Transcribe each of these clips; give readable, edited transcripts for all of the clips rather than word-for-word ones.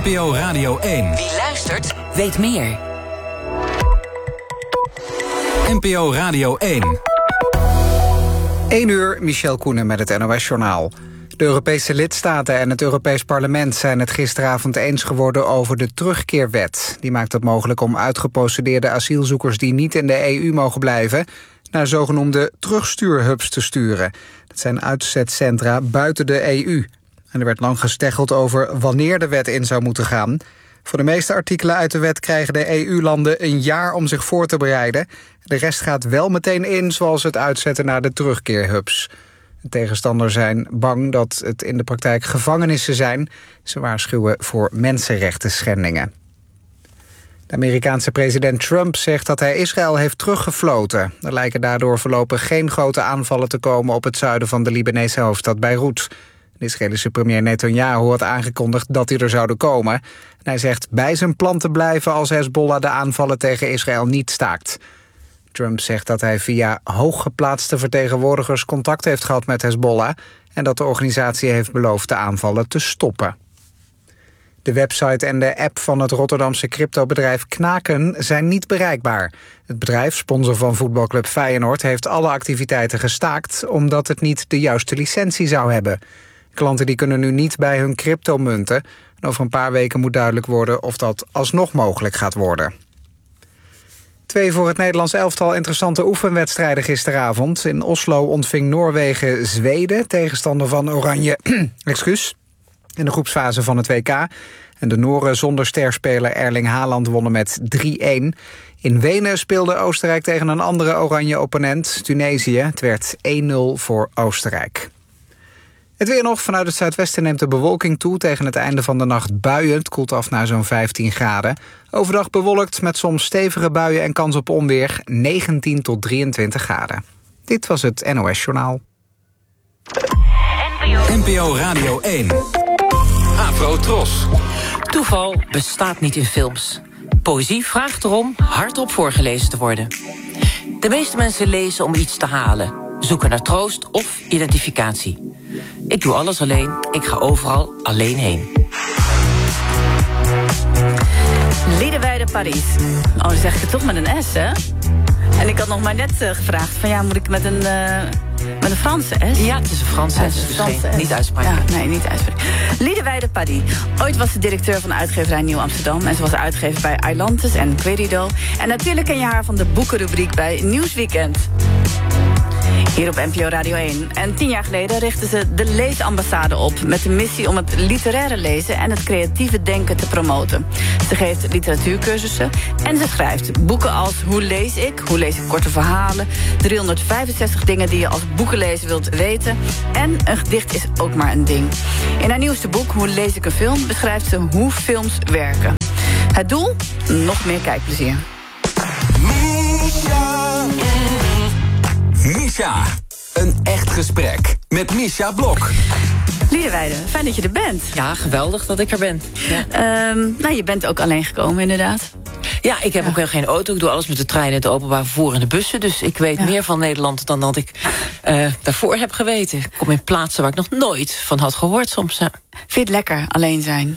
NPO Radio 1. Wie luistert, weet meer. NPO Radio 1. 1 uur, Michel Koenen met het NOS-journaal. De Europese lidstaten en het Europees Parlement zijn het gisteravond eens geworden over de terugkeerwet. Die maakt het mogelijk om uitgeprocedeerde asielzoekers die niet in de EU mogen blijven naar zogenoemde terugstuurhubs te sturen. Dat zijn uitzetcentra buiten de EU. En er werd lang gesteggeld over wanneer de wet in zou moeten gaan. Voor de meeste artikelen uit de wet krijgen de EU-landen een jaar om zich voor te bereiden. De rest gaat wel meteen in, zoals het uitzetten naar de terugkeerhubs. De tegenstanders zijn bang dat het in de praktijk gevangenissen zijn. Ze waarschuwen voor mensenrechten schendingen. De Amerikaanse president Trump zegt dat hij Israël heeft teruggefloten. Er lijken daardoor voorlopig geen grote aanvallen te komen op het zuiden van de Libanese hoofdstad Beirut. De Israëlische premier Netanyahu had aangekondigd dat die er zouden komen. En hij zegt bij zijn plan te blijven als Hezbollah de aanvallen tegen Israël niet staakt. Trump zegt dat hij via hooggeplaatste vertegenwoordigers contact heeft gehad met Hezbollah en dat de organisatie heeft beloofd de aanvallen te stoppen. De website en de app van het Rotterdamse cryptobedrijf Knaken zijn niet bereikbaar. Het bedrijf, sponsor van voetbalclub Feyenoord, heeft alle activiteiten gestaakt omdat het niet de juiste licentie zou hebben. Klanten die kunnen nu niet bij hun cryptomunten. En over een paar weken moet duidelijk worden of dat alsnog mogelijk gaat worden. 2 voor het Nederlands elftal interessante oefenwedstrijden gisteravond. In Oslo ontving Noorwegen Zweden, tegenstander van Oranje, in de groepsfase van het WK. En de Noren zonder sterspeler Erling Haaland wonnen met 3-1. In Wenen speelde Oostenrijk tegen een andere Oranje opponent, Tunesië. Het werd 1-0 voor Oostenrijk. Het weer nog. Vanuit het zuidwesten neemt de bewolking toe. Tegen het einde van de nacht buien. Het koelt af naar zo'n 15 graden. Overdag bewolkt met soms stevige buien en kans op onweer. 19 tot 23 graden. Dit was het NOS Journaal. NPO Radio 1. Afro Tros. Toeval bestaat niet in films. Poëzie vraagt erom hardop voorgelezen te worden. De meeste mensen lezen om iets te halen. Zoeken naar troost of identificatie. Ik doe alles alleen, ik ga overal alleen heen. Liedewijde Paris. Oh, dan zeg ik het toch met een S, hè? En ik had nog maar net gevraagd van ja, moet ik met een Franse S? Ja, het is een Franse S, dus niet uitspreken. Ja, nee, niet uitspreken. Liedewijde Paris. Ooit was ze directeur van de uitgeverij Nieuw Amsterdam. En ze was uitgever bij Eilantes en Querido. En natuurlijk ken je haar van de boekenrubriek bij Nieuwsweekend. Hier op NPO Radio 1. En 10 jaar geleden richtte ze de Leesambassade op met de missie om het literaire lezen en het creatieve denken te promoten. Ze geeft literatuurcursussen en ze schrijft boeken als Hoe lees ik korte verhalen, 365 dingen die je als boekenlezer wilt weten en een gedicht is ook maar een ding. In haar nieuwste boek Hoe lees ik een film beschrijft ze hoe films werken. Het doel? Nog meer kijkplezier. Misha. Een echt gesprek met Misha Blok. Liedewijde, fijn dat je er bent. Ja, geweldig dat ik er ben. Ja. Je bent ook alleen gekomen, inderdaad. Ja, ik heb ook heel geen auto. Ik doe alles met de trein, het openbaar vervoer en de bussen. Dus ik weet meer van Nederland dan dat ik daarvoor heb geweten. Ik kom in plaatsen waar ik nog nooit van had gehoord soms. Vind je het lekker, alleen zijn?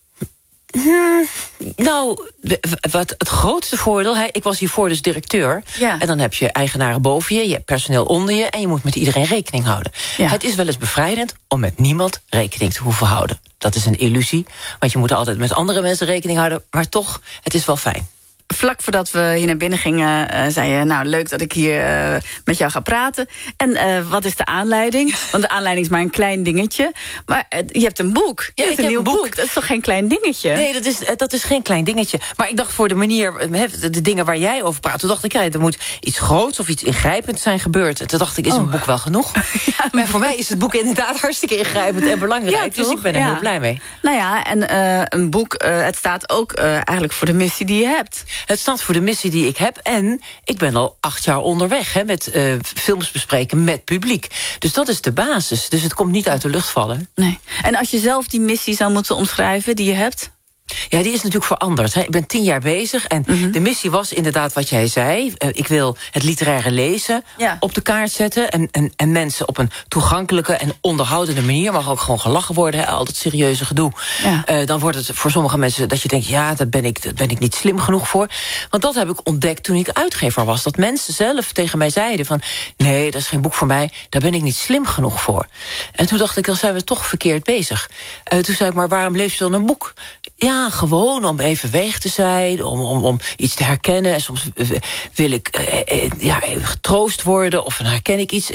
Nou, het grootste voordeel... ik was hiervoor dus directeur. Ja. En dan heb je eigenaren boven je, je hebt personeel onder je... en je moet met iedereen rekening houden. Ja. Het is wel eens bevrijdend om met niemand rekening te hoeven houden. Dat is een illusie, want je moet altijd met andere mensen rekening houden. Maar toch, het is wel fijn. Vlak voordat we hier naar binnen gingen, zei je... nou, leuk dat ik hier met jou ga praten. En wat is de aanleiding? Want de aanleiding is maar een klein dingetje. Maar je hebt een boek. Je hebt een nieuw boek. Dat is toch geen klein dingetje? Nee, dat is geen klein dingetje. Maar ik dacht voor de manier, de dingen waar jij over praat... toen dacht ik, er moet iets groots of iets ingrijpends zijn gebeurd. Toen dacht ik, is een boek wel genoeg? Ja, maar voor mij is het boek inderdaad hartstikke ingrijpend en belangrijk. Ja, dus ik ben er heel blij mee. Nou ja, en een boek, het staat ook eigenlijk voor de missie die je hebt. Het staat voor de missie die ik heb. En ik ben al 8 jaar onderweg met films bespreken met publiek. Dus dat is de basis. Dus het komt niet uit de lucht vallen. Nee. En als je zelf die missie zou moeten omschrijven die je hebt? Ja, die is natuurlijk veranderd. Hè. Ik ben 10 jaar bezig en de missie was inderdaad wat jij zei. Ik wil het literaire lezen op de kaart zetten... En mensen op een toegankelijke en onderhoudende manier... mag ook gewoon gelachen worden, hè, al dat serieuze gedoe. Ja. Dan wordt het voor sommige mensen dat je denkt... ja, daar ben ik niet slim genoeg voor. Want dat heb ik ontdekt toen ik uitgever was. Dat mensen zelf tegen mij zeiden van... nee, dat is geen boek voor mij, daar ben ik niet slim genoeg voor. En toen dacht ik, dan zijn we toch verkeerd bezig. Toen zei ik, maar waarom lees je dan een boek? Ja, gewoon om even weg te zijn, om iets te herkennen. En soms wil ik getroost worden of dan herken ik iets.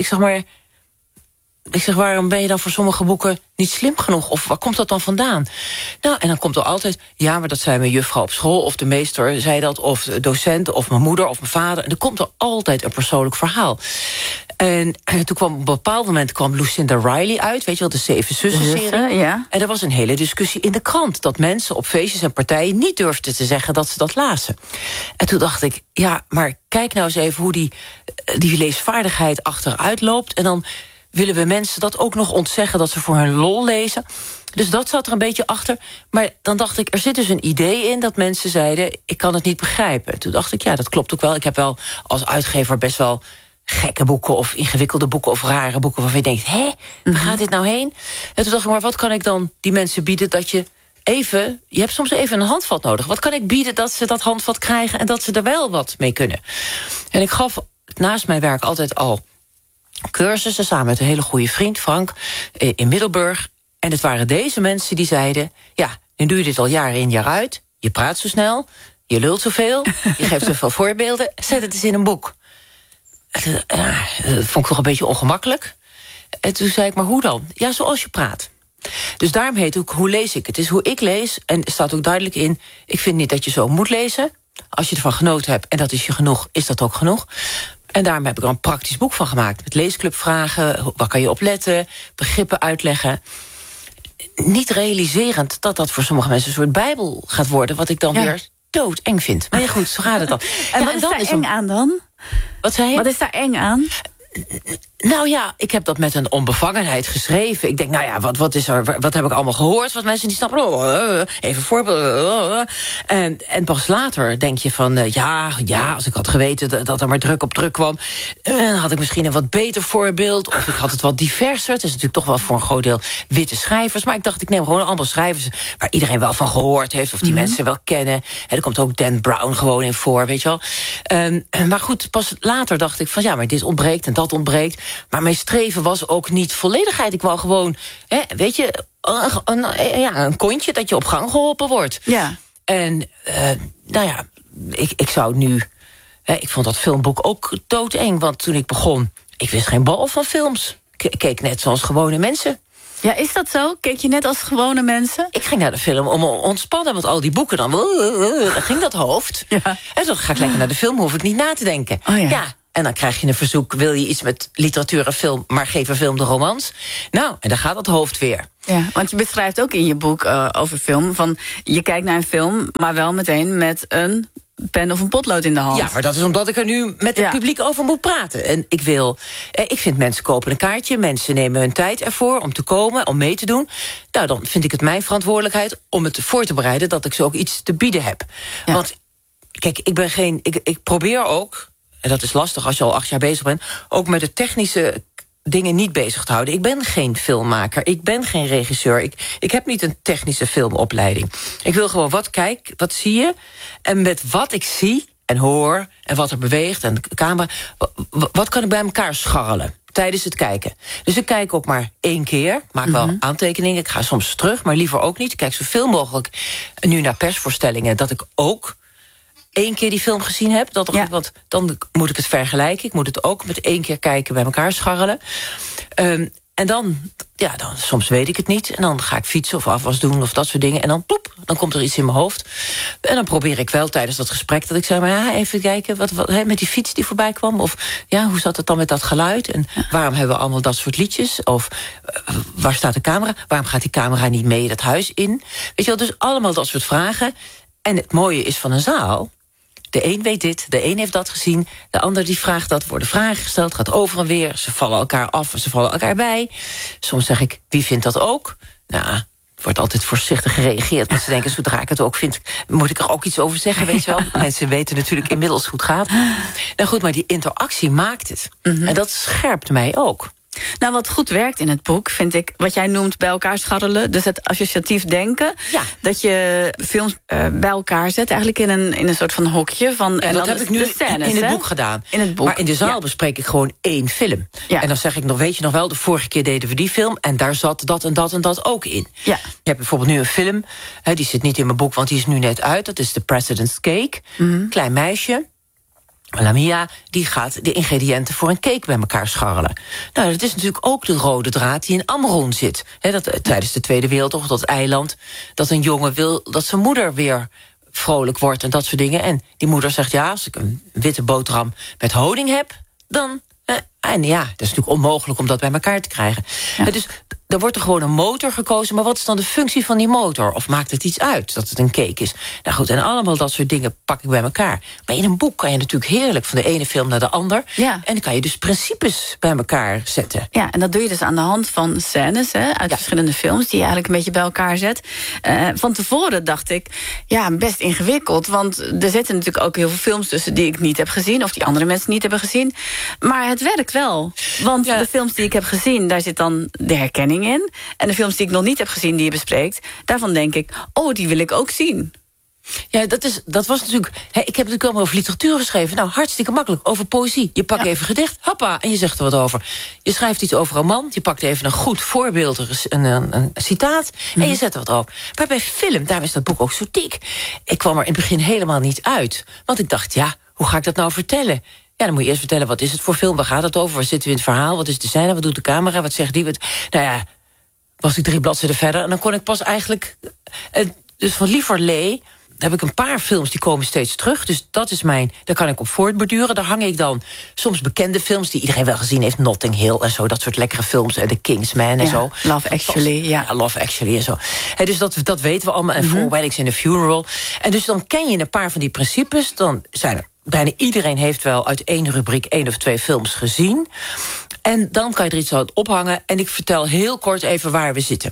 Ik zeg, waarom ben je dan voor sommige boeken niet slim genoeg? Of waar komt dat dan vandaan? Nou, en dan komt er altijd... ja, maar dat zei mijn juffrouw op school... of de meester zei dat, of de docent... of mijn moeder, of mijn vader. En er komt er altijd een persoonlijk verhaal. En toen kwam op een bepaald moment Lucinda Riley uit... weet je wel, de 7 Zussen-serie. Ja. En er was een hele discussie in de krant... dat mensen op feestjes en partijen niet durfden te zeggen... dat ze dat lazen. En toen dacht ik, ja, maar kijk nou eens even... hoe die leesvaardigheid achteruit loopt... en dan willen we mensen dat ook nog ontzeggen... dat ze voor hun lol lezen. Dus dat zat er een beetje achter. Maar dan dacht ik, er zit dus een idee in... dat mensen zeiden, ik kan het niet begrijpen. Toen dacht ik, ja, dat klopt ook wel. Ik heb wel als uitgever best wel gekke boeken... of ingewikkelde boeken of rare boeken... waarvan je denkt, hé, waar gaat dit nou heen? En toen dacht ik, maar wat kan ik dan die mensen bieden... dat je hebt soms even een handvat nodig. Wat kan ik bieden dat ze dat handvat krijgen... en dat ze er wel wat mee kunnen? En ik gaf naast mijn werk altijd al cursussen... samen met een hele goede vriend, Frank, in Middelburg. En het waren deze mensen die zeiden... ja, nu doe je dit al jaar in, jaar uit. Je praat zo snel, je lult zoveel... je geeft zoveel voorbeelden, zet het eens in een boek. Dat vond ik toch een beetje ongemakkelijk. En toen zei ik, maar hoe dan? Ja, zoals je praat. Dus daarom heet ook, hoe lees ik? Het is hoe ik lees, en er staat ook duidelijk in... ik vind niet dat je zo moet lezen. Als je ervan genoten hebt, en dat is je genoeg, is dat ook genoeg. En daarom heb ik er een praktisch boek van gemaakt. Met leesclubvragen, waar kan je op letten, begrippen uitleggen. Niet realiserend dat dat voor sommige mensen een soort bijbel gaat worden... wat ik dan weer doodeng vind. Maar ja, goed, zo gaat het dan. En wat is daar eng aan dan? Wat zei je? Wat is daar eng aan? Nou ja, ik heb dat met een onbevangenheid geschreven. Ik denk, nou ja, wat heb ik allemaal gehoord? Wat mensen die snappen, even voorbeeld. En pas later denk je van, ja, als ik had geweten dat er maar druk op druk kwam... had ik misschien een wat beter voorbeeld. Of ik had het wat diverser. Het is natuurlijk toch wel voor een groot deel witte schrijvers. Maar ik dacht, ik neem gewoon allemaal schrijvers... waar iedereen wel van gehoord heeft, of die mensen wel kennen. En er komt ook Dan Brown gewoon in voor, weet je wel. Maar goed, pas later dacht ik van, ja, maar dit ontbreekt en dat ontbreekt... Maar mijn streven was ook niet volledigheid. Ik wou gewoon, weet je, een kontje dat je op gang geholpen wordt. Ja. En, nou ja, ik zou nu... ik vond dat filmboek ook doodeng, want toen ik begon... ik wist geen bal van films. Ik keek net zoals gewone mensen. Ja, is dat zo? Keek je net als gewone mensen? Ik ging naar de film om ontspannen, want al die boeken dan ging dat hoofd. Ja. En dan ga ik lekker naar de film, hoef ik niet na te denken. Oh ja. En dan krijg je een verzoek, wil je iets met literatuur en film... maar geef een film de romans. Nou, en dan gaat dat hoofd weer. Ja, want je beschrijft ook in je boek over film... van je kijkt naar een film, maar wel meteen met een pen of een potlood in de hand. Ja, maar dat is omdat ik er nu met het publiek over moet praten. En ik vind mensen kopen een kaartje... mensen nemen hun tijd ervoor om te komen, om mee te doen. Nou, dan vind ik het mijn verantwoordelijkheid om het voor te bereiden... dat ik ze ook iets te bieden heb. Ja. Want, kijk, ik probeer ook... en dat is lastig als je al 8 jaar bezig bent... ook met de technische dingen niet bezig te houden. Ik ben geen filmmaker, ik ben geen regisseur. Ik heb niet een technische filmopleiding. Ik wil gewoon wat zie je... en met wat ik zie en hoor en wat er beweegt... en de camera, wat kan ik bij elkaar scharrelen tijdens het kijken. Dus ik kijk ook maar 1 keer, maak wel aantekeningen... ik ga soms terug, maar liever ook niet. Ik kijk zoveel mogelijk nu naar persvoorstellingen... dat ik ook 1 keer die film gezien heb, want dan moet ik het vergelijken. Ik moet het ook met 1 keer kijken bij elkaar scharrelen. En dan soms weet ik het niet. En dan ga ik fietsen of afwas doen of dat soort dingen. En dan ploep, dan komt er iets in mijn hoofd. En dan probeer ik wel tijdens dat gesprek dat ik zeg... maar even kijken, wat met die fiets die voorbij kwam. Of hoe zat het dan met dat geluid? En waarom hebben we allemaal dat soort liedjes? Of waar staat de camera? Waarom gaat die camera niet mee het huis in? Weet je wel, dus allemaal dat soort vragen. En het mooie is van een zaal... de een weet dit, de een heeft dat gezien... de ander die vraagt dat, worden vragen gesteld... gaat over en weer, ze vallen elkaar af, ze vallen elkaar bij. Soms zeg ik, wie vindt dat ook? Nou, wordt altijd voorzichtig gereageerd. Want ze denken, zodra ik het ook vind, moet ik er ook iets over zeggen, weet je wel. Mensen weten natuurlijk inmiddels hoe het gaat. Nou goed, maar die interactie maakt het. En dat scherpt mij ook. Nou, wat goed werkt in het boek, vind ik, wat jij noemt bij elkaar scharrelen. Dus het associatief denken. Ja. Dat je films bij elkaar zet, eigenlijk in een soort van hokje. Van, En dat heb ik nu scènes, in het boek gedaan. In het boek. Maar in de zaal bespreek ik gewoon 1 film. Ja. En dan zeg ik nog, weet je nog wel, de vorige keer deden we die film, en daar zat dat en dat en dat ook in. Ja. Je hebt bijvoorbeeld nu een film, die zit niet in mijn boek, want die is nu net uit. Dat is The President's Cake. Klein meisje, Lamia, die gaat de ingrediënten voor een cake bij elkaar scharrelen. Nou, dat is natuurlijk ook de rode draad die in Amron zit. Dat tijdens de Tweede Wereldoorlog, dat eiland, dat een jongen wil dat zijn moeder weer vrolijk wordt en dat soort dingen. En die moeder zegt, ja, als ik een witte boterham met honing heb, dan... En ja, dat is natuurlijk onmogelijk om dat bij elkaar te krijgen. Ja. Dus er wordt er gewoon een motor gekozen, maar wat is dan de functie van die motor? Of maakt het iets uit dat het een cake is? Nou goed, en allemaal dat soort dingen pak ik bij elkaar. Maar in een boek kan je natuurlijk heerlijk van de ene film naar de ander. Ja. En dan kan je dus principes bij elkaar zetten. Ja, en dat doe je dus aan de hand van scènes uit verschillende films, die je eigenlijk een beetje bij elkaar zet. Van tevoren dacht ik, ja, best ingewikkeld. Want er zitten natuurlijk ook heel veel films tussen die ik niet heb gezien, of die andere mensen niet hebben gezien. Maar het werkt wel. Want de films die ik heb gezien, daar zit dan de herkenning in. En de films die ik nog niet heb gezien, die je bespreekt, daarvan denk ik, oh, die wil ik ook zien. Ja, dat was natuurlijk... ik heb natuurlijk allemaal over literatuur geschreven. Nou, hartstikke makkelijk. Over poëzie. Je pakt even gedicht, hoppa, en je zegt er wat over. Je schrijft iets over een man, je pakt even een goed voorbeeld, een citaat, en je zet er wat over. Maar bij film, daarom is dat boek ook zo dik. Ik kwam er in het begin helemaal niet uit. Want ik dacht, ja, hoe ga ik dat nou vertellen? Ja, dan moet je eerst vertellen, wat is het voor film? Waar gaat het over? Waar zitten we in het verhaal? Wat is de scène? Wat doet de camera? Wat zegt die? Nou ja, was ik 3 bladzijden verder. En dan kon ik pas eigenlijk... Dus van Lieverlee heb ik een paar films die komen steeds terug. Dus dat is daar kan ik op voortborduren. Daar hang ik dan soms bekende films die iedereen wel gezien heeft. Notting Hill en zo, dat soort lekkere films. The Kingsman en zo. Love Actually, ja. Love Actually en zo. Dus dat weten we allemaal. En Four Weddings in a Funeral. En dus dan ken je een paar van die principes. Dan zijn er... Bijna iedereen heeft wel uit 1 rubriek 1 of 2 films gezien. En dan kan je er iets aan ophangen. En ik vertel heel kort even waar we zitten.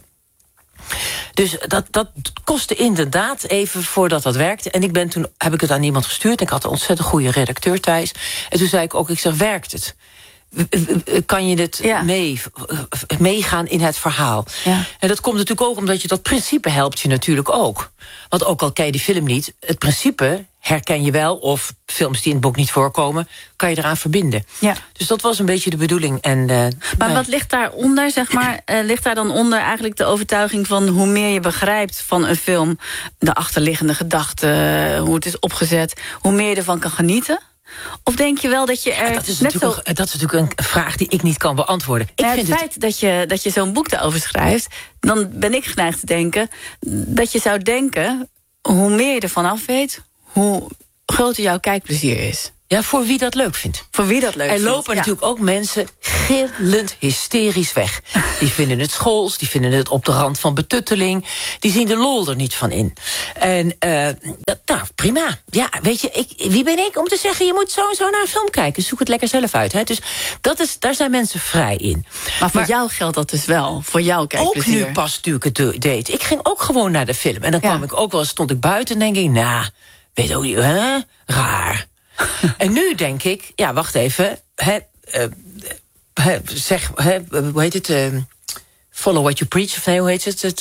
Dus dat kostte inderdaad even voordat dat werkte. En toen heb ik het aan iemand gestuurd. Ik had een ontzettend goede redacteur Thijs. En toen zei ik ook, werkt het? Kan je het meegaan in het verhaal? Ja. En dat komt natuurlijk ook omdat dat principe helpt je natuurlijk ook. Want ook al ken je die film niet, het principe herken je wel, of films die in het boek niet voorkomen, kan je eraan verbinden. Ja. Dus dat was een beetje de bedoeling. Maar wat ligt daaronder, zeg maar? Ligt daar dan onder eigenlijk de overtuiging van hoe meer je begrijpt van een film, de achterliggende gedachten, hoe het is opgezet, hoe meer je ervan kan genieten? Of denk je wel dat je er dat is natuurlijk een vraag die ik niet kan beantwoorden. Het feit dat je zo'n boek daarover schrijft, dan ben ik geneigd te denken dat je zou denken, hoe meer je ervan af weet, hoe groter jouw kijkplezier is. Ja, voor wie dat leuk vindt. Voor wie dat leuk vindt. Er lopen natuurlijk ook mensen gillend hysterisch weg. Die vinden het schools, die vinden het op de rand van betutteling. Die zien de lol er niet van in. En prima. Ja, weet je, wie ben ik om te zeggen, je moet zo en zo naar een film kijken. Zoek het lekker zelf uit. Hè. Dus daar zijn mensen vrij in. Maar voor jou geldt dat dus wel, voor jouw kijkplezier. Ook nu pas natuurlijk het deed. Ik ging ook gewoon naar de film. En dan kwam ik ook wel, stond ik buiten en denk ik, weet ook niet, raar. En nu denk ik, ja, wacht even. Hoe heet het? Follow what you preach, of nee, hoe heet het?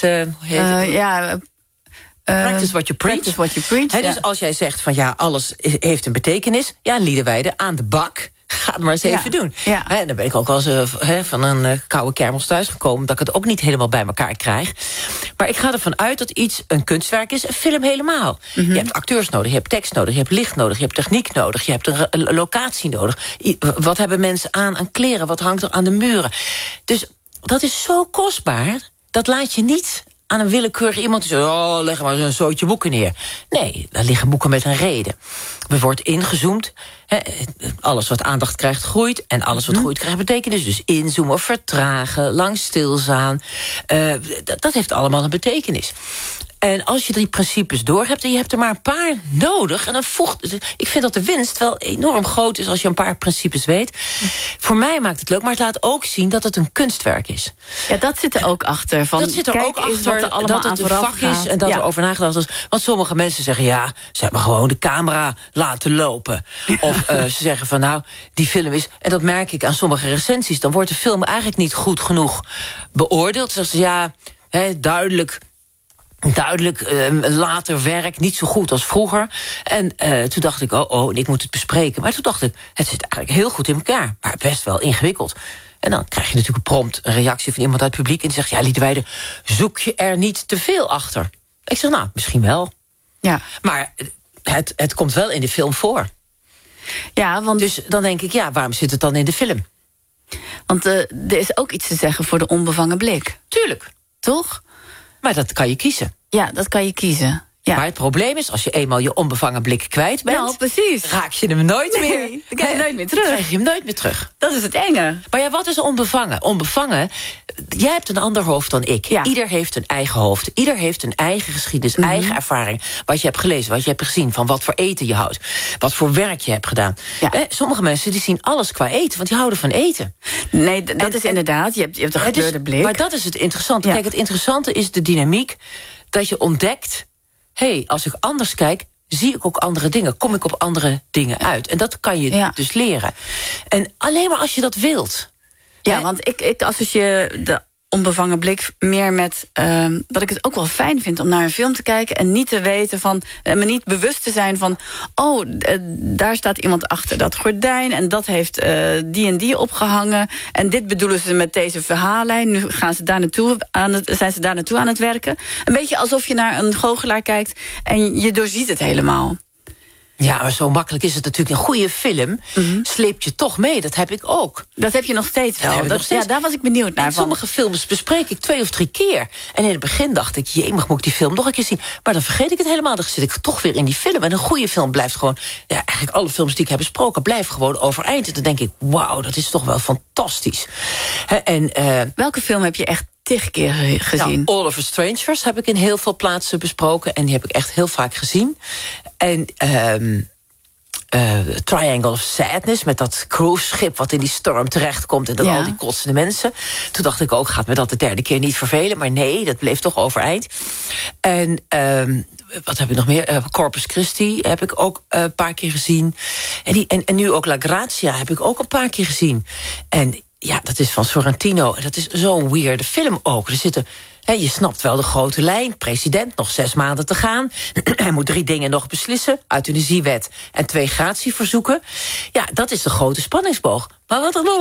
Practice what you preach. Dus als jij zegt van ja, alles heeft een betekenis. Ja, Liederwijde, aan de bak. Ga het maar eens even doen. Ja. En dan ben ik ook wel eens van een koude kermis thuisgekomen, dat ik het ook niet helemaal bij elkaar krijg. Maar ik ga ervan uit dat iets een kunstwerk is, een film helemaal. Je hebt acteurs nodig, je hebt tekst nodig, je hebt licht nodig, je hebt techniek nodig, je hebt een locatie nodig. Wat hebben mensen aan kleren, wat hangt er aan de muren? Dus dat is zo kostbaar, dat laat je niet aan een willekeurig iemand die zegt, leg maar zo'n zootje boeken neer. Nee, daar liggen boeken met een reden. Er wordt ingezoomd. Alles wat aandacht krijgt, groeit. En alles wat groeit, krijgt betekenis. Dus inzoomen, vertragen, lang stilstaan. Dat heeft allemaal een betekenis. En als je die principes door hebt en je hebt er maar een paar nodig, en dan ik vind dat de winst wel enorm groot is als je een paar principes weet. Voor mij maakt het leuk, maar het laat ook zien dat het een kunstwerk is. Ja, dat zit er ook achter. Dat zit er ook achter, dat het een vak is en dat er over nagedacht is. Want sommige mensen zeggen, ja, ze hebben gewoon de camera laten lopen. Of ze zeggen van, nou, die film is... En dat merk ik aan sommige recensies. Dan wordt de film eigenlijk niet goed genoeg beoordeeld. Ze zeggen, ja, duidelijk later werk, niet zo goed als vroeger. En toen dacht ik, ik moet het bespreken. Maar toen dacht ik, het zit eigenlijk heel goed in elkaar. Maar best wel ingewikkeld. En dan krijg je natuurlijk prompt een reactie van iemand uit het publiek. En die zegt, ja, Liederwijde, zoek je er niet te veel achter? Ik zeg, nou, misschien wel. Ja. Maar het komt wel in de film voor. Ja, want... Dus dan denk ik, ja, waarom zit het dan in de film? Want er is ook iets te zeggen voor de onbevangen blik. Tuurlijk. Toch? Maar dat kan je kiezen. Ja, dat kan je kiezen. Ja. Maar het probleem is, als je eenmaal je onbevangen blik kwijt bent... Nou, precies. Raak je hem nooit meer. Dan krijg je nooit meer terug. Dan krijg je hem nooit meer terug. Dat is het enge. Maar ja, wat is onbevangen? Onbevangen, jij hebt een ander hoofd dan ik. Ja. Ieder heeft een eigen hoofd. Ieder heeft een eigen geschiedenis, eigen ervaring. Wat je hebt gelezen, wat je hebt gezien. Van wat voor eten je houdt. Wat voor werk je hebt gedaan. Ja. Sommige mensen die zien alles qua eten, want die houden van eten. Nee, dat is inderdaad. Je hebt een gekleurde blik. Maar dat is het interessante. Ja. Kijk, het interessante is de dynamiek dat je ontdekt... als ik anders kijk, zie ik ook andere dingen. Kom ik op andere dingen uit. En dat kan je dus leren. En alleen maar als je dat wilt. Ja, want ik associeer de onbevangen blik meer met... dat ik het ook wel fijn vind om naar een film te kijken... en niet te weten van... me niet bewust te zijn van... daar staat iemand achter dat gordijn... en dat heeft die en die opgehangen... en dit bedoelen ze met deze verhaallijn. Nu gaan ze zijn ze daar naartoe aan het werken. Een beetje alsof je naar een goochelaar kijkt... en je doorziet het helemaal. Ja, maar zo makkelijk is het natuurlijk. Een goede film sleep je toch mee. Dat heb ik ook. Dat heb je nog steeds wel. Ja, daar was ik benieuwd naar. Sommige films bespreek ik 2 of 3 keer. En in het begin dacht ik, mag ik die film nog een keer zien? Maar dan vergeet ik het helemaal. Dan zit ik toch weer in die film. En een goede film blijft gewoon... Ja, eigenlijk alle films die ik heb besproken blijven gewoon overeind. En dan denk ik, wauw, dat is toch wel fantastisch. Welke film heb je echt 10 keer gezien? All of Us Strangers heb ik in heel veel plaatsen besproken. En die heb ik echt heel vaak gezien. En Triangle of Sadness, met dat cruiseschip wat in die storm terechtkomt... en dan al die kotsende mensen. Toen dacht ik ook, gaat me dat de 3e keer niet vervelen? Maar nee, dat bleef toch overeind. En wat heb ik nog meer? Corpus Christi heb ik ook een paar keer gezien. En nu ook La Grazia heb ik ook een paar keer gezien. En ja, dat is van Sorrentino. Dat is zo'n weirde film ook. Er zitten... je snapt wel de grote lijn. President, nog 6 maanden te gaan. Hij moet 3 dingen nog beslissen. Euthanasiewet en 2 gratieverzoeken. Ja, dat is de grote spanningsboog. Maar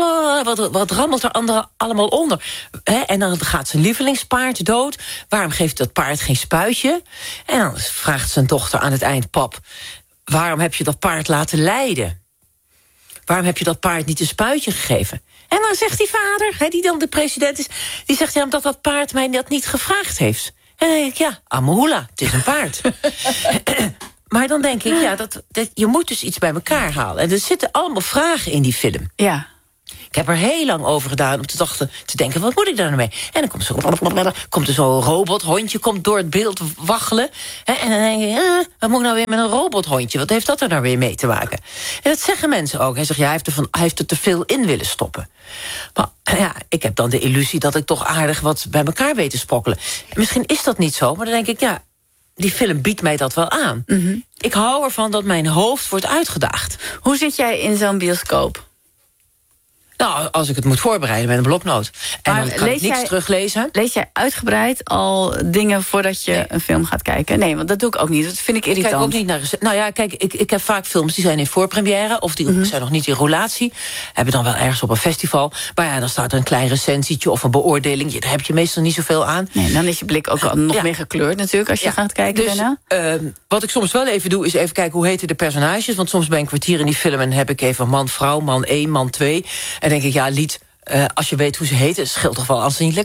wat rammelt er allemaal onder? En dan gaat zijn lievelingspaard dood. Waarom geeft dat paard geen spuitje? En dan vraagt zijn dochter aan het eind... Pap, waarom heb je dat paard laten lijden? Waarom heb je dat paard niet een spuitje gegeven? En dan zegt die vader, die dan de president is... die zegt, ja, omdat dat paard mij dat niet gevraagd heeft. En dan denk ik, ja, Amahula, het is een paard. Maar dan denk ik, ja, je moet dus iets bij elkaar halen. En er zitten allemaal vragen in die film. Ja. Ik heb er heel lang over gedaan om te denken, wat moet ik daar nou mee? En dan komt er zo'n robothondje komt door het beeld waggelen. En dan denk je, wat moet ik nou weer met een robothondje? Wat heeft dat er nou weer mee te maken? En dat zeggen mensen ook. Hij zegt, ja, hij heeft er te veel in willen stoppen. Maar ja, ik heb dan de illusie dat ik toch aardig wat bij elkaar weet te sprokkelen. Misschien is dat niet zo, maar dan denk ik, ja, die film biedt mij dat wel aan. Ik hou ervan dat mijn hoofd wordt uitgedaagd. Hoe zit jij in zo'n bioscoop? Nou, als ik het moet voorbereiden met een bloknoot. En dan kan ik niks teruglezen. Lees jij uitgebreid al dingen voordat je een film gaat kijken? Nee, want dat doe ik ook niet. Dat vind ik irritant. Kijk ook niet naar... Nou ja, kijk, ik heb vaak films die zijn in voorpremière... of die zijn nog niet in roulatie. Hebben dan wel ergens op een festival. Maar ja, dan staat er een klein recensietje of een beoordeling. Daar heb je meestal niet zoveel aan. Nee, dan is je blik ook nog meer gekleurd natuurlijk... als je gaat kijken daarna. Wat ik soms wel even doe, is even kijken hoe heten de personages. Want soms ben ik een kwartier in die film... en heb ik even man, vrouw, man 1, man 2... En denk ik, ja, Lied, als je weet hoe ze heten... scheelt toch wel aanzienlijk.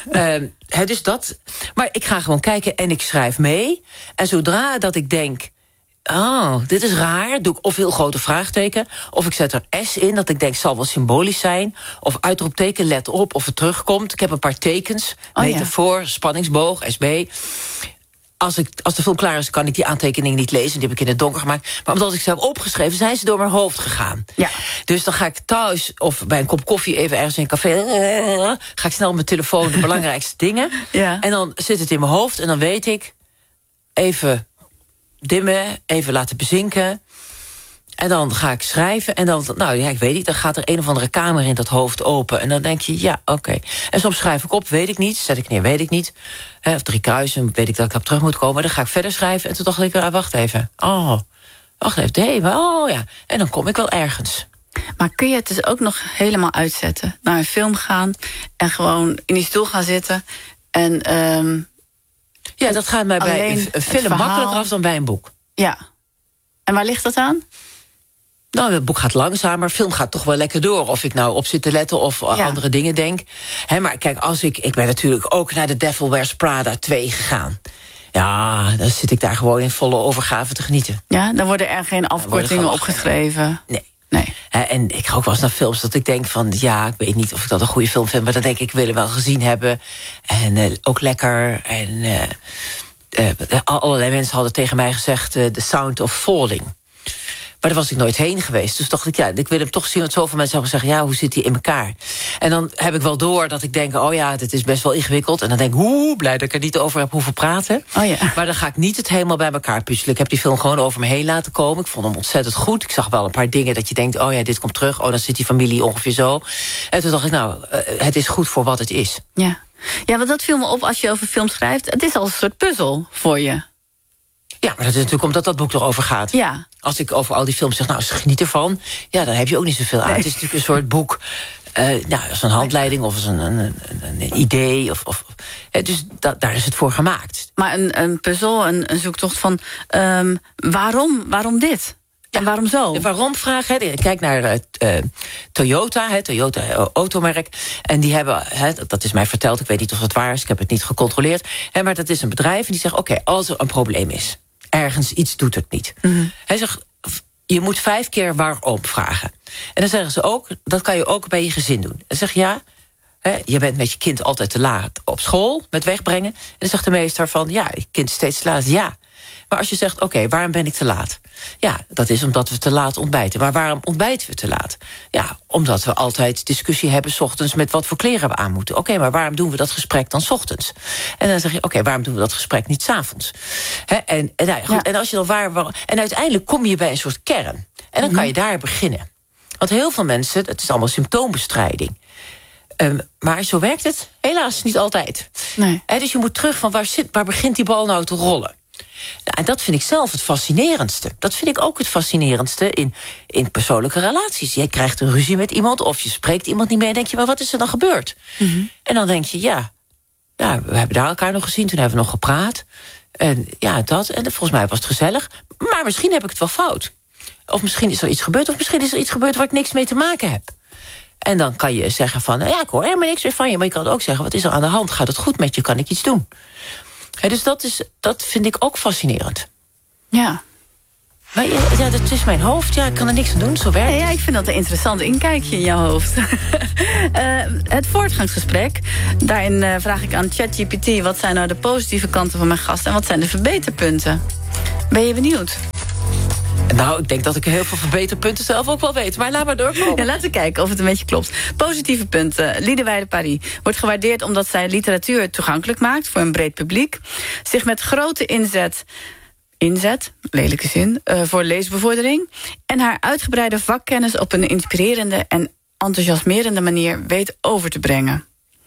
Dus dat. Maar ik ga gewoon kijken en ik schrijf mee. En zodra dat ik denk... oh, dit is raar, doe ik of heel grote vraagteken... of ik zet er S in, dat ik denk, zal wel symbolisch zijn... of uitroepteken, let op, of het terugkomt. Ik heb een paar tekens, metafoor, spanningsboog, SB... als de film klaar is, kan ik die aantekeningen niet lezen. Die heb ik in het donker gemaakt. Maar omdat ik ze heb opgeschreven, zijn ze door mijn hoofd gegaan. Ja. Dus dan ga ik thuis, of bij een kop koffie even ergens in een café, ga ik snel op mijn telefoon de belangrijkste dingen. Ja. En dan zit het in mijn hoofd en dan weet ik, even dimmen, even laten bezinken. En dan ga ik schrijven en dan, ik weet niet, dan gaat er een of andere kamer in dat hoofd open. En dan denk je, ja, oké. En soms schrijf ik op, weet ik niet, zet ik neer, weet ik niet. Of 3 kruisen, weet ik dat ik op terug moet komen. Dan ga ik verder schrijven en toen dacht ik, wacht even. Ja. En dan kom ik wel ergens. Maar kun je het dus ook nog helemaal uitzetten? Naar een film gaan en gewoon in die stoel gaan zitten en... ja, dat gaat mij bij een film makkelijker af dan bij een boek. Ja. En waar ligt dat aan? Nou, het boek gaat langzamer, film gaat toch wel lekker door. Of ik nou op zit te letten of andere dingen denk. Maar kijk, ik ben natuurlijk ook naar The Devil Wears Prada 2 gegaan. Ja, dan zit ik daar gewoon in volle overgave te genieten. Ja, dan worden er geen afkortingen opgeschreven. Nee. En ik ga ook wel eens naar films dat ik denk van, ja, ik weet niet of ik dat een goede film vind, maar dan denk ik, wil hem wel gezien hebben. En ook lekker. En allerlei mensen hadden tegen mij gezegd, The Sound of Falling. Maar daar was ik nooit heen geweest. Dus dacht ik, ja, ik wil hem toch zien. Want zoveel mensen hebben gezegd, ja, hoe zit hij in elkaar? En dan heb ik wel door dat ik denk, oh ja, dit is best wel ingewikkeld. En dan denk ik, blij dat ik er niet over heb hoeven praten. Oh ja. Maar dan ga ik niet het helemaal bij elkaar puzzelen. Ik heb die film gewoon over me heen laten komen. Ik vond hem ontzettend goed. Ik zag wel een paar dingen dat je denkt, oh ja, dit komt terug. Oh, dan zit die familie ongeveer zo. En toen dacht ik, het is goed voor wat het is. Ja, want dat viel me op als je over film schrijft. Het is al een soort puzzel voor je. Ja, maar dat is natuurlijk omdat dat boek erover gaat. Ja. Als ik over al die films zeg, geniet ervan. Ja, dan heb je ook niet zoveel aan. Het is natuurlijk een soort boek, als een handleiding of als een idee. Dus daar is het voor gemaakt. Maar een puzzel, een zoektocht van waarom dit? En waarom zo? De waarom vraag, kijk naar Toyota, Toyota automerk. En die hebben, dat is mij verteld, ik weet niet of het waar is, ik heb het niet gecontroleerd. Maar dat is een bedrijf en die zegt, oké, als er een probleem is, ergens iets doet het niet. Mm-hmm. Hij zegt, je moet 5 keer waarom vragen. En dan zeggen ze ook, dat kan je ook bij je gezin doen. Dan zeg je, ja, je bent met je kind altijd te laat op school, met wegbrengen. En dan zegt de meester van, ja, je kind is steeds te laat, ja. Maar als je zegt, oké, waarom ben ik te laat? Ja, dat is omdat we te laat ontbijten. Maar waarom ontbijten we te laat? Ja, omdat we altijd discussie hebben 's ochtends met wat voor kleren we aan moeten. Oké, maar waarom doen we dat gesprek dan 's ochtends? En dan zeg je, oké, waarom doen we dat gesprek niet 's avonds? En als je dan en uiteindelijk kom je bij een soort kern. En dan kan je daar beginnen. Want heel veel mensen, het is allemaal symptoombestrijding. Maar zo werkt het helaas niet altijd. Nee. Dus je moet terug van waar begint die bal nou te rollen? En dat vind ik zelf het fascinerendste. Dat vind ik ook het fascinerendste in persoonlijke relaties. Je krijgt een ruzie met iemand of je spreekt iemand niet meer en denk je, maar wat is er dan gebeurd? Mm-hmm. En dan denk je, ja, we hebben daar elkaar nog gezien, toen hebben we nog gepraat. En ja, dat. En volgens mij was het gezellig. Maar misschien heb ik het wel fout. Of misschien is er iets gebeurd, of misschien is er iets gebeurd waar ik niks mee te maken heb. En dan kan je zeggen van, ja, ik hoor helemaal niks meer van je. Maar je kan ook zeggen, wat is er aan de hand? Gaat het goed met je? Kan ik iets doen? Dus dat vind ik ook fascinerend. Ja. Maar ja, dat is mijn hoofd. Ja, ik kan er niks aan doen, zo werkt het. Ja, ik vind dat een interessant inkijkje in jouw hoofd. Het voortgangsgesprek. Daarin vraag ik aan ChatGPT, wat zijn nou de positieve kanten van mijn gast en wat zijn de verbeterpunten? Ben je benieuwd? Nou, ik denk dat ik heel veel verbeterpunten zelf ook wel weet. Maar laat maar doorkomen. Ja, laten we kijken of het een beetje klopt. Positieve punten. Lidewijde Paris wordt gewaardeerd omdat zij literatuur toegankelijk maakt voor een breed publiek. Zich met grote inzet, lelijke zin, voor leesbevordering. En haar uitgebreide vakkennis op een inspirerende en enthousiasmerende manier weet over te brengen.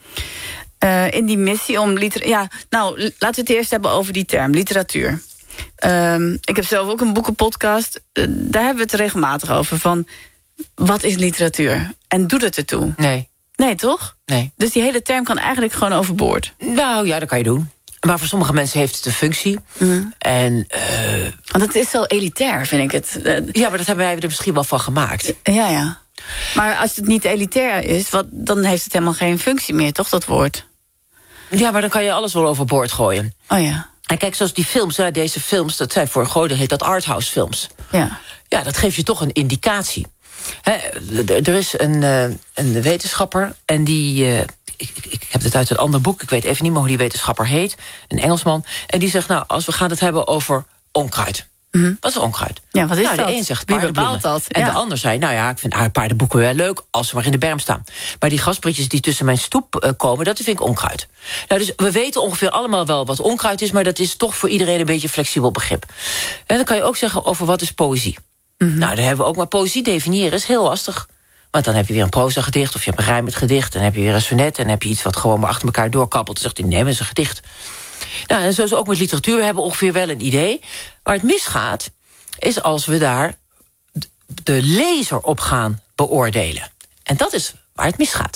In die missie om laten we het eerst hebben over die term, literatuur. Ik heb zelf ook een boekenpodcast. Daar hebben we het regelmatig over. Van, wat is literatuur? En doet het ertoe? Nee. Nee, toch? Nee. Dus die hele term kan eigenlijk gewoon overboord. Nou ja, dat kan je doen. Maar voor sommige mensen heeft het een functie. Mm. En, want het is zo elitair, vind ik het. Ja, maar dat hebben wij er misschien wel van gemaakt. Ja. Maar als het niet elitair is, dan heeft het helemaal geen functie meer, toch, dat woord? Ja, maar dan kan je alles wel overboord gooien. Oh ja. En kijk, zoals die films, deze films, dat zijn voor een groot deel heet dat arthouse films. Ja. Ja, dat geeft je toch een indicatie. Er is een wetenschapper en die ik heb het uit een ander boek, ik weet even niet meer hoe die wetenschapper heet, een Engelsman, en die zegt, nou, als we gaan het hebben over onkruid. Wat is onkruid? Ja, wat is dat? De een zegt wie bepaalt dat? En de ander zei, nou ja, ik vind aardpaardenboeken wel leuk als ze maar in de berm staan. Maar die gasprietjes die tussen mijn stoep komen, dat vind ik onkruid. Nou, dus we weten ongeveer allemaal wel wat onkruid is, maar dat is toch voor iedereen een beetje flexibel begrip. En dan kan je ook zeggen over wat is poëzie. Nou, daar hebben we ook, maar poëzie definiëren is heel lastig. Want dan heb je weer een proza gedicht, of je hebt een rijmend gedicht, dan heb je weer een sonnet, en dan heb je iets wat gewoon maar achter elkaar doorkabbelt. Dan zegt hij, nee, dat is een gedicht. Nou, en zoals ook met literatuur, we hebben ongeveer wel een idee. Waar het misgaat, is als we daar de lezer op gaan beoordelen. En dat is waar het misgaat.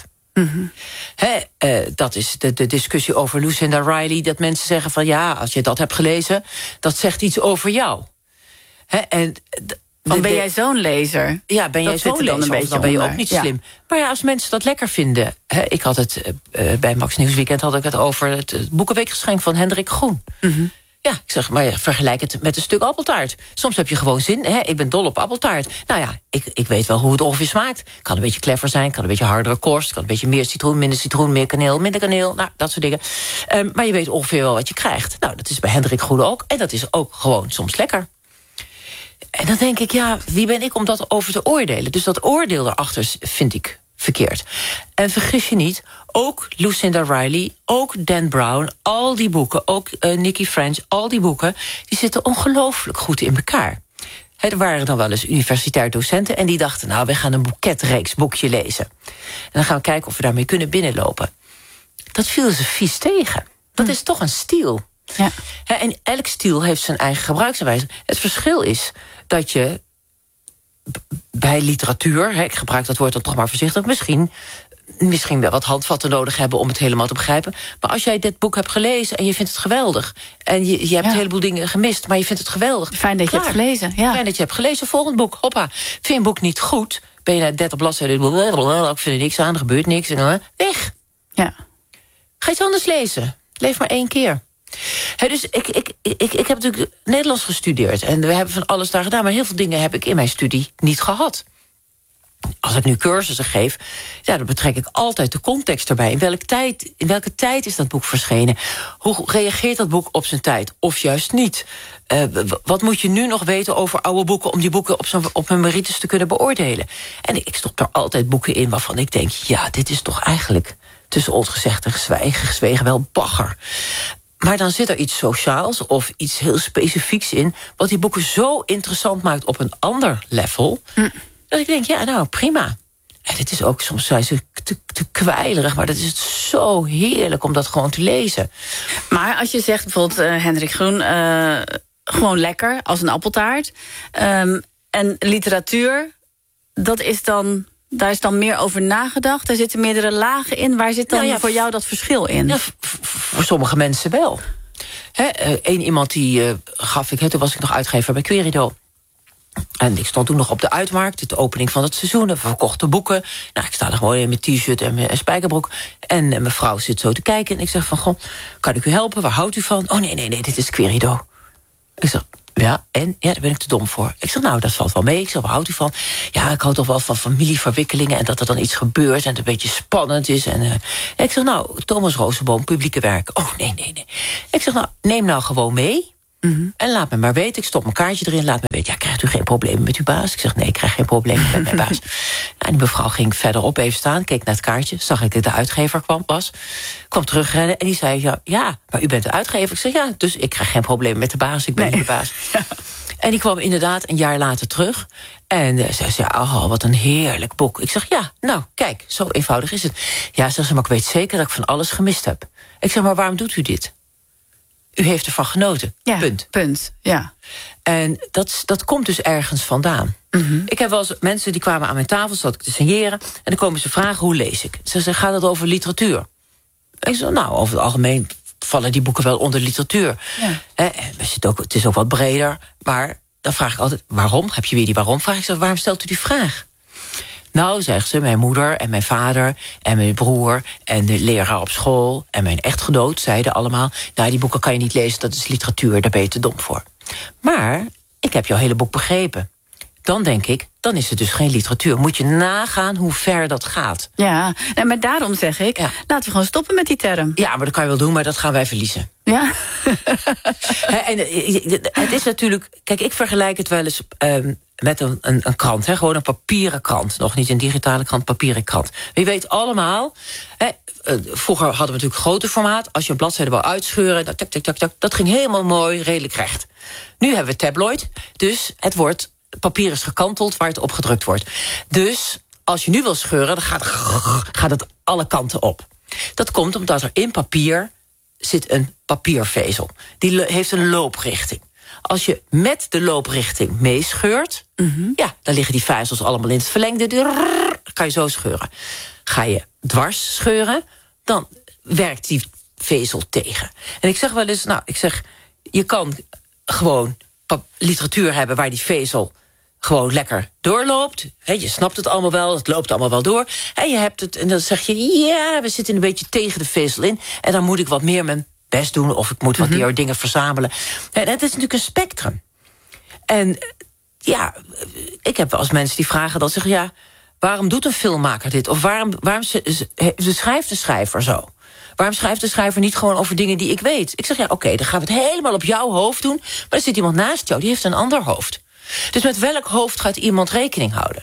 Dat is de discussie over Lucinda Riley, dat mensen zeggen van ja, als je dat hebt gelezen, dat zegt iets over jou. Ben jij zo'n lezer? Ja, ben jij zo'n lezer? Dan ben je ook niet slim. Maar ja, als mensen dat lekker vinden. Ik had het bij Max Nieuwsweekend had ik het over het boekenweekgeschenk van Hendrik Groen. Ja, ik zeg, maar vergelijk het met een stuk appeltaart. Soms heb je gewoon zin. Ik ben dol op appeltaart. Nou ja, ik weet wel hoe het ongeveer smaakt. Kan een beetje clever zijn, kan een beetje hardere korst, kan een beetje meer citroen, minder citroen, meer kaneel, minder kaneel. Nou, dat soort dingen. Maar je weet ongeveer wel wat je krijgt. Nou, dat is bij Hendrik Groen ook. En dat is ook gewoon soms lekker. En dan denk ik, ja, wie ben ik om dat over te oordelen? Dus dat oordeel daarachter vind ik verkeerd. En vergis je niet, ook Lucinda Riley, ook Dan Brown, al die boeken, ook Nikki French, al die boeken, die zitten ongelooflijk goed in elkaar. Er waren dan wel eens universitair docenten en die dachten, nou, we gaan een boeketreeks boekje lezen. En dan gaan we kijken of we daarmee kunnen binnenlopen. Dat viel ze vies tegen. Dat is toch een stijl. Ja. En elk stijl heeft zijn eigen gebruiksaanwijze. Het verschil is dat je bij literatuur, ik gebruik dat woord dan toch maar voorzichtig, misschien wel wat handvatten nodig hebben om het helemaal te begrijpen. Maar als jij dit boek hebt gelezen en je vindt het geweldig, en je hebt een heleboel dingen gemist, maar je vindt het geweldig. Fijn dat je hebt gelezen. Ja. Fijn dat je hebt gelezen. Volgend boek, hoppa. Vind je een boek niet goed, ben je naar 30 bladzijden, ik vind er niks aan, er gebeurt niks, en weg. Ja. Ga iets anders lezen. Leef maar 1 keer. Dus ik heb natuurlijk Nederlands gestudeerd en we hebben van alles daar gedaan, maar heel veel dingen heb ik in mijn studie niet gehad. Als ik nu cursussen geef, ja, dan betrek ik altijd de context erbij. In welke tijd is dat boek verschenen? Hoe reageert dat boek op zijn tijd? Of juist niet? Wat moet je nu nog weten over oude boeken om die boeken op hun merites te kunnen beoordelen? En ik stop daar altijd boeken in waarvan ik denk, ja, dit is toch eigenlijk tussen ons gezegd en gezwegen wel bagger. Maar dan zit er iets sociaals of iets heel specifieks in, wat die boeken zo interessant maakt op een ander level, dat ik denk, ja, nou, prima. En het is ook, soms zijn ze te kwijlerig, maar dat is het zo heerlijk om dat gewoon te lezen. Maar als je zegt bijvoorbeeld Hendrik Groen, gewoon lekker, als een appeltaart. En literatuur, daar is dan meer over nagedacht. Daar zitten meerdere lagen in. Waar zit dan voor jou dat verschil in? Ja, voor sommige mensen wel. Eén iemand die gaf ik, toen was ik nog uitgever bij Querido. En ik stond toen nog op de uitmarkt, de opening van het seizoen. We verkochten boeken. Nou, ik sta er gewoon in mijn t-shirt en mijn spijkerbroek. En mijn vrouw zit zo te kijken. En ik zeg van, goh, kan ik u helpen? Waar houdt u van? Oh, nee, dit is Querido. Ik zeg, ja, en? Ja, daar ben ik te dom voor. Ik zeg, nou, dat valt wel mee. Ik zeg, waar houdt u van? Ja, ik hou toch wel van familieverwikkelingen en dat er dan iets gebeurt en het een beetje spannend is. En ik zeg, nou, Thomas Rozenboom, publieke werken. Oh, nee. Ik zeg, nou, neem nou gewoon mee. En laat me maar weten, ik stop mijn kaartje erin, laat me weten, ja, krijgt u geen problemen met uw baas? Ik zeg, nee, ik krijg geen problemen met mijn baas. En die mevrouw ging verderop even staan, keek naar het kaartje, zag ik dat de uitgever kwam terugrennen en die zei, ja, maar u bent de uitgever. Ik zeg, ja, dus ik krijg geen problemen met de baas, ik ben niet de baas. Ja. En die kwam inderdaad een jaar later terug. En zij zei, oh, wat een heerlijk boek. Ik zeg, ja, nou, kijk, zo eenvoudig is het. Ja, zegt ze, maar ik weet zeker dat ik van alles gemist heb. Ik zeg, maar waarom doet u dit? U heeft ervan genoten. Ja, punt. Ja. En dat komt dus ergens vandaan. Ik heb wel eens mensen die kwamen aan mijn tafel, zat ik te signeren, en dan komen ze vragen, hoe lees ik? Ze zeggen, gaat het over literatuur? Ik zeg, nou, over het algemeen vallen die boeken wel onder literatuur. Ja. Het is ook wat breder, maar dan vraag ik altijd, waarom? Heb je weer die waarom? Vraag ik ze, waarom stelt u die vraag? Nou, zegt ze, mijn moeder en mijn vader en mijn broer en de leraar op school en mijn echtgenoot zeiden allemaal, nou, die boeken kan je niet lezen, dat is literatuur, daar ben je te dom voor. Maar ik heb jouw hele boek begrepen. dan denk ik, dan is het dus geen literatuur. Moet je nagaan hoe ver dat gaat. Ja, maar daarom zeg ik, laten we gewoon stoppen met die term. Ja, maar dat kan je wel doen, maar dat gaan wij verliezen. Ja. En het is natuurlijk... Kijk, ik vergelijk het wel eens met een krant. Gewoon een papieren krant. Nog niet een digitale krant, papieren krant. Je weet allemaal... vroeger hadden we natuurlijk grote formaat. Als je een bladzijde wou uitscheuren... dat ging helemaal mooi, redelijk recht. Nu hebben we tabloid. Dus papier is gekanteld waar het op gedrukt wordt. Dus als je nu wil scheuren... dan gaat het alle kanten op. Dat komt omdat er in papier zit een papiervezel. Die heeft een looprichting. Als je met de looprichting meescheurt... dan liggen die vezels allemaal in het verlengde. Kan je zo scheuren. Ga je dwars scheuren, dan werkt die vezel tegen. En ik zeg wel eens, je kan gewoon literatuur hebben waar die vezel gewoon lekker doorloopt. Je snapt het allemaal wel, het loopt allemaal wel door. En je hebt het, en dan zeg je, ja, we zitten een beetje tegen de vezel in. En dan moet ik wat meer mijn best doen, of ik moet wat meer dingen verzamelen. En het is natuurlijk een spectrum. En ja, ik heb wel eens mensen die vragen dan zeggen, ja, waarom doet een filmmaker dit? Of waarom schrijft de schrijver zo? Waarom schrijft de schrijver niet gewoon over dingen die ik weet? Ik zeg, ja, oké, dan gaan we het helemaal op jouw hoofd doen. Maar er zit iemand naast jou, die heeft een ander hoofd. Dus met welk hoofd gaat iemand rekening houden?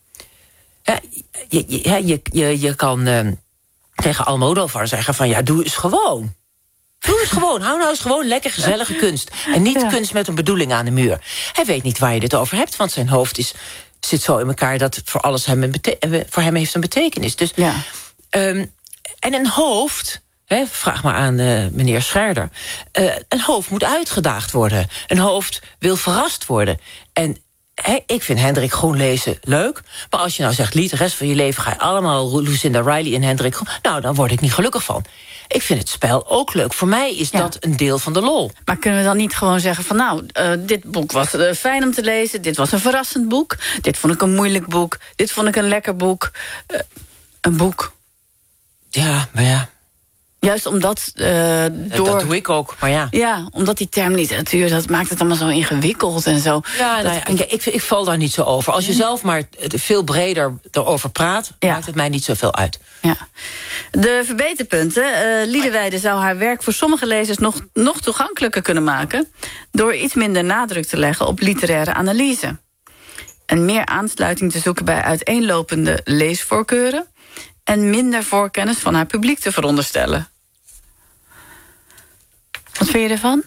Je kan tegen Almodovar zeggen van, ja, doe eens gewoon. Doe eens gewoon, hou nou eens gewoon lekker gezellige kunst. En niet kunst met een bedoeling aan de muur. Hij weet niet waar je dit over hebt, want zijn hoofd zit zo in elkaar dat voor alles voor hem heeft een betekenis. Dus, en een hoofd, vraag maar aan meneer Scherder, een hoofd moet uitgedaagd worden. Een hoofd wil verrast worden. En ik vind Hendrik Groen lezen leuk. Maar als je nou zegt, de rest van je leven ga je allemaal Lucinda Riley en Hendrik Groen, nou, dan word ik niet gelukkig van. Ik vind het spel ook leuk. Voor mij is dat een deel van de lol. Maar kunnen we dan niet gewoon zeggen van, nou, dit boek was fijn om te lezen, dit was een verrassend boek, dit vond ik een moeilijk boek, dit vond ik een lekker boek. Een boek. Ja, maar ja. Juist omdat dat doe ik ook, maar ja. Ja, omdat die term literatuur, dat maakt het allemaal zo ingewikkeld en zo. Ja, ik val daar niet zo over. Als je zelf maar veel breder erover praat, maakt het mij niet zoveel uit. Ja. De verbeterpunten. Liederwijde zou haar werk voor sommige lezers nog toegankelijker kunnen maken, door iets minder nadruk te leggen op literaire analyse. En meer aansluiting te zoeken bij uiteenlopende leesvoorkeuren en minder voorkennis van haar publiek te veronderstellen. Wat vind je ervan?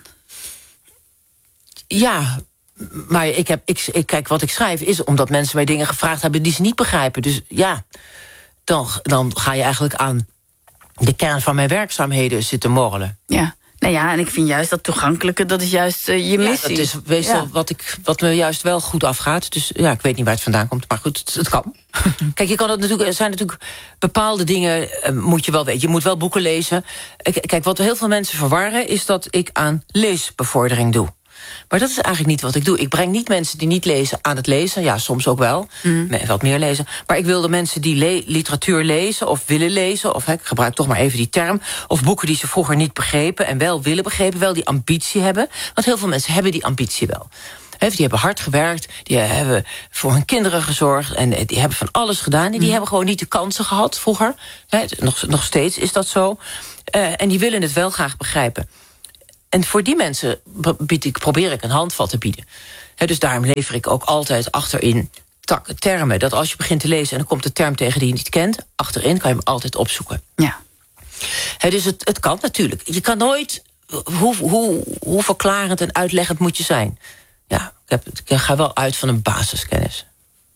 Ja, maar kijk, wat ik schrijf is omdat mensen mij dingen gevraagd hebben die ze niet begrijpen. Dus ja, dan ga je eigenlijk aan de kern van mijn werkzaamheden zitten morrelen. Ja. Nou ja, en ik vind juist dat toegankelijke, dat is juist je missie. Dat is meestal wat me juist wel goed afgaat. Dus ja, ik weet niet waar het vandaan komt, maar goed, het kan. Kijk, er zijn natuurlijk bepaalde dingen, moet je wel weten. Je moet wel boeken lezen. Kijk, wat heel veel mensen verwarren, is dat ik aan leesbevordering doe. Maar dat is eigenlijk niet wat ik doe. Ik breng niet mensen die niet lezen aan het lezen. Ja, soms ook wel. Wat meer lezen. Maar ik wil de mensen die literatuur lezen of willen lezen, of ik gebruik toch maar even die term, of boeken die ze vroeger niet begrepen en wel willen begrepen, wel die ambitie hebben. Want heel veel mensen hebben die ambitie wel. Die hebben hard gewerkt, die hebben voor hun kinderen gezorgd en die hebben van alles gedaan. En die hebben gewoon niet de kansen gehad vroeger. Nog steeds is dat zo. En die willen het wel graag begrijpen. En voor die mensen probeer ik een handvat te bieden. Dus daarom lever ik ook altijd achterin termen. Dat als je begint te lezen en dan komt de term tegen die je niet kent, achterin kan je hem altijd opzoeken. Ja. Dus het kan natuurlijk. Je kan nooit, hoe verklarend en uitleggend moet je zijn. Ja, ik ga wel uit van een basiskennis.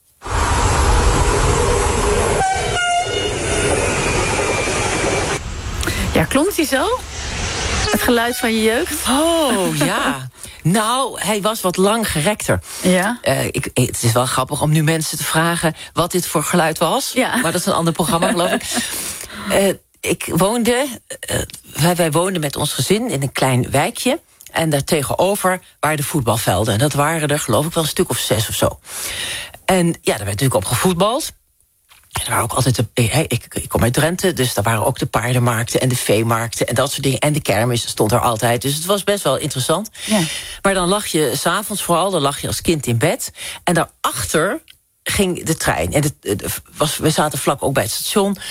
Ja, klonk die zo? Het geluid van je jeugd? Oh, ja. Nou, hij was wat langgerekter. Ja? Het is wel grappig om nu mensen te vragen wat dit voor geluid was. Ja. Maar dat is een ander programma, geloof ik. Wij woonden met ons gezin in een klein wijkje. En daar tegenover waren de voetbalvelden. En dat waren er, geloof ik, wel een stuk of 6 of zo. En ja, daar werd natuurlijk op gevoetbald. er waren ook altijd ik kom uit Drenthe, dus daar waren ook de paardenmarkten en de veemarkten en dat soort dingen. En de kermis stond er altijd. Dus het was best wel interessant. Ja. Maar dan lag je 's avonds vooral, dan lag je als kind in bed. En daarachter ging de trein. En we zaten vlak ook bij het station.